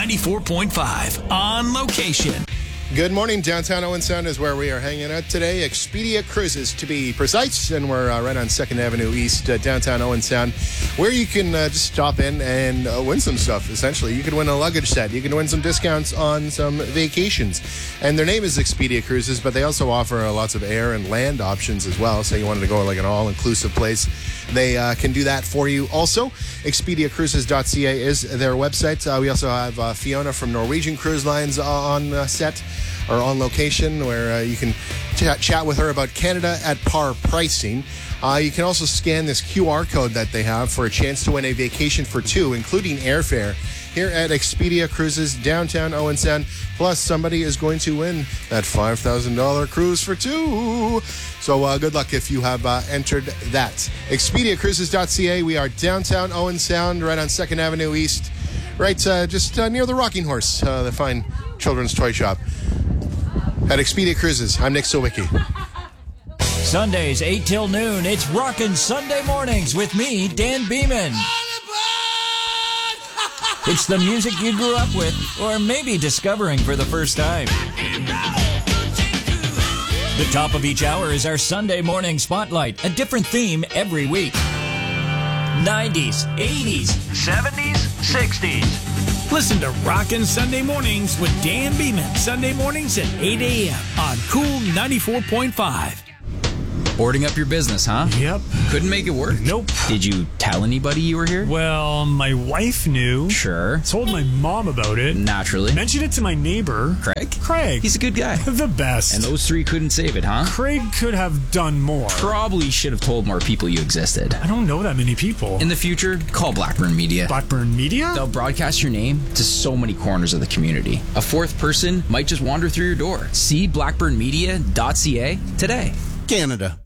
94.5 on location. Good morning. Downtown Owen Sound is where we are hanging out today. Expedia Cruises, to be precise. And we're right on 2nd Avenue East, downtown Owen Sound, where you can just stop in and win some stuff, essentially. You can win a luggage set. You can win some discounts on some vacations. And their name is Expedia Cruises, but they also offer lots of air and land options as well. So you wanted to go like an all-inclusive place, they can do that for you. Also, ExpediaCruises.ca is their website. We also have Fiona from Norwegian Cruise Lines on set, or on location, where you can chat with her about Canada at par pricing. You can also scan this QR code that they have for a chance to win a vacation for two, including airfare, here at Expedia Cruises, downtown Owen Sound. Plus, somebody is going to win that $5,000 cruise for two. So good luck if you have entered that. ExpediaCruises.ca. We are downtown Owen Sound, right on 2nd Avenue East, right just near the Rocking Horse, the fine children's toy shop. At Expedia Cruises, I'm Nick Sawicki. Sundays, 8 till noon, it's Rockin' Sunday Mornings with me, Dan Beeman. It's the music you grew up with, or maybe discovering for the first time. The top of each hour is our Sunday morning spotlight, a different theme every week. 90s, 80s, 70s, 60s. Listen to Rockin' Sunday Mornings with Dan Beeman. Sunday mornings at 8 a.m. on Cool 94.5. Boarding up your business, huh? Yep. Couldn't make it work? Nope. Did you tell anybody you were here? Well, my wife knew. Sure. Told my mom about it. Naturally. Mentioned it to my neighbor. Craig. He's a good guy. The best. And those three couldn't save it, huh? Craig could have done more. Probably should have told more people you existed. I don't know that many people. In the future, call Blackburn Media. Blackburn Media? They'll broadcast your name to so many corners of the community. A fourth person might just wander through your door. See blackburnmedia.ca today. Canada.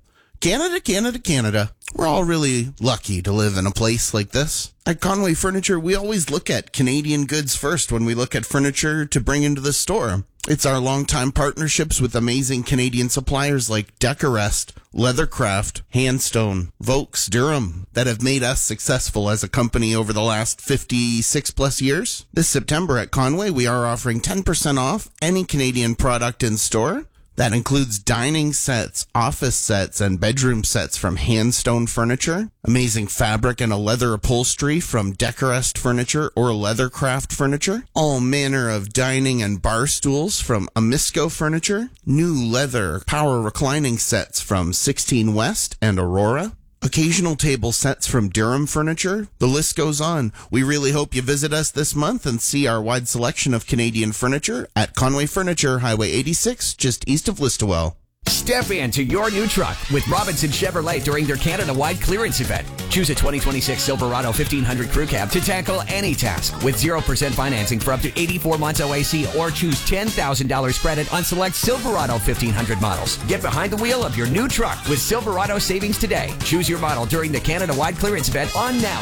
We're all really lucky to live in a place like this. At Conway Furniture, we always look at Canadian goods first when we look at furniture to bring into the store. It's our longtime partnerships with amazing Canadian suppliers like Decorest, Leathercraft, Handstone, Vokes, Durham that have made us successful as a company over the last 56 plus years. This September at Conway, we are offering 10% off any Canadian product in store. That includes dining sets, office sets, and bedroom sets from Handstone Furniture, amazing fabric and a leather upholstery from Decorest Furniture or Leathercraft Furniture, all manner of dining and bar stools from Amisco Furniture, new leather power reclining sets from 16 West and Aurora, occasional table sets from Durham Furniture. The list goes on. We really hope you visit us this month and see our wide selection of Canadian furniture at Conway Furniture, Highway 86, just east of Listowel. Step into your new truck with Robinson Chevrolet during their Canada-wide clearance event. Choose a 2026 Silverado 1500 Crew Cab to tackle any task with 0% financing for up to 84 months OAC, or choose $10,000 credit on select Silverado 1500 models. Get behind the wheel of your new truck with Silverado savings today. Choose your model during the Canada-wide clearance event on now.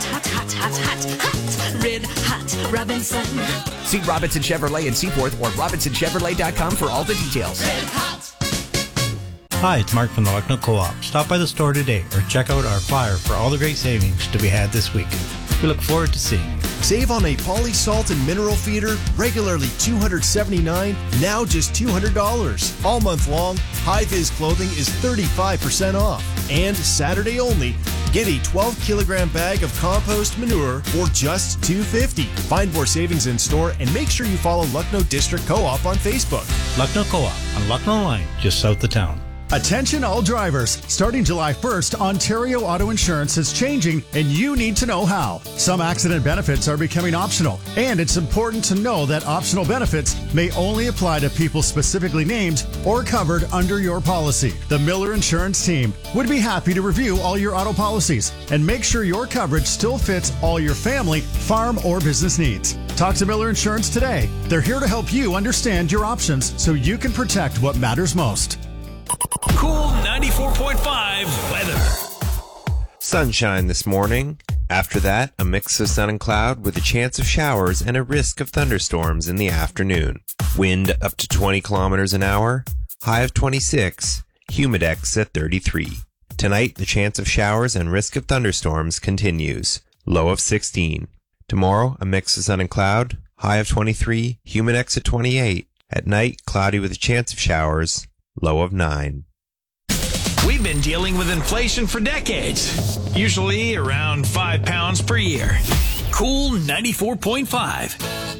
Hot, red hot Robinson. See Robinson Chevrolet in Seaforth or RobinsonChevrolet.com for all the details. Red hot. Hi, it's Mark from the Lucknow Co-op. Stop by the store today or check out our flyer for all the great savings to be had this week. We look forward to seeing you. Save on a Polysalt and mineral feeder, regularly $279, now just $200. All month long, High-Vis clothing is 35% off. And Saturday only, get a 12-kilogram bag of compost manure for just $250. Find more savings in store and make sure you follow Lucknow District Co-op on Facebook. Lucknow Co-op on Lucknow Line, just south of town. Attention all drivers. Starting July 1st, Ontario Auto Insurance is changing and you need to know how. Some accident benefits are becoming optional, and it's important to know that optional benefits may only apply to people specifically named or covered under your policy. The Miller Insurance team would be happy to review all your auto policies and make sure your coverage still fits all your family, farm, or business needs. Talk to Miller Insurance today. They're here to help you understand your options so you can protect what matters most. Cool 94.5 weather. Sunshine this morning. After that, a mix of sun and cloud with a chance of showers and a risk of thunderstorms in the afternoon. Wind up to 20 kilometers an hour. High of 26. Humidex at 33. Tonight, the chance of showers and risk of thunderstorms continues. Low of 16. Tomorrow, a mix of sun and cloud. high of 23, Humidex at 28. At night, cloudy with a chance of showers, low of 9. We've been dealing with inflation for decades, usually around 5 pounds per year. Cool 94.5.